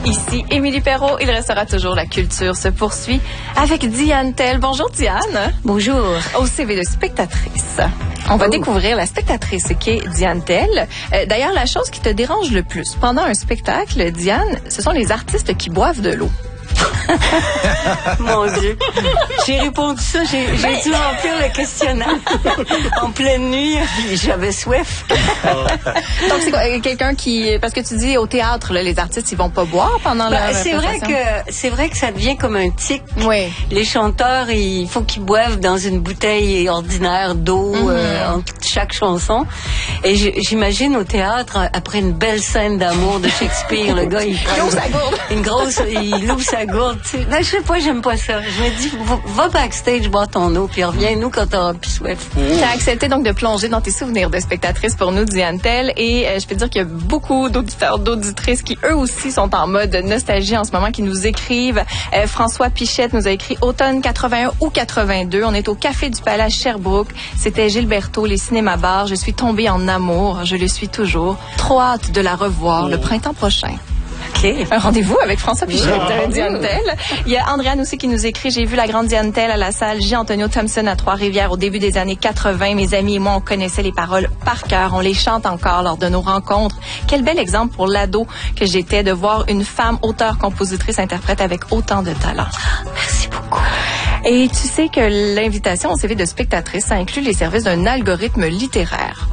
Ici Émilie Perrault. Il restera toujours la culture se poursuit avec Diane Tell. Bonjour Diane. Bonjour. Au CV de spectatrice. On va découvrir la spectatrice qui est Diane Tell. D'ailleurs, la chose qui te dérange le plus pendant un spectacle, Diane, ce sont les artistes qui boivent de l'eau. Mon Dieu. J'ai répondu ça, j'ai dû remplir le questionnaire en pleine nuit, j'avais soif. Donc, c'est quoi, quelqu'un qui... Parce que tu dis, au théâtre, là, les artistes, ils vont pas boire pendant leur c'est vrai que ça devient comme un tic. Oui. Les chanteurs, il faut qu'ils boivent dans une bouteille ordinaire d'eau entre chaque chanson. Et j'imagine au théâtre, après une belle scène d'amour de Shakespeare, le gars, il prend il ouvre sa gourde. Tu sais. Ben, je sais pas, j'aime pas ça. Je me dis, va backstage, bois ton eau, puis reviens-nous quand t'auras plus soif. T'as accepté donc de plonger dans tes souvenirs de spectatrice pour nous, Diane Tell. Et je peux te dire qu'il y a beaucoup d'auditeurs, d'auditrices qui, eux aussi, sont en mode nostalgie en ce moment, qui nous écrivent. François Pichette nous a écrit automne 81 ou 82. On est au Café du Palais Sherbrooke. C'était Gilberto, les cinémas-bars. Je suis tombée en amour. Je le suis toujours. Trop hâte de la revoir le printemps prochain. Okay. Un rendez-vous avec François Pichette, Diane Tell. Il y a Andréane aussi qui nous écrit: j'ai vu la grande Diane Tell à la salle J. Antonio Thompson à Trois-Rivières au début des années 80. Mes amis et moi, on connaissait les paroles par cœur. On les chante encore lors de nos rencontres. Quel bel exemple pour l'ado que j'étais de voir une femme auteure-compositrice-interprète avec autant de talent. Merci beaucoup. Et tu sais que l'invitation au CV de spectatrice, ça inclut les services d'un algorithme littéraire.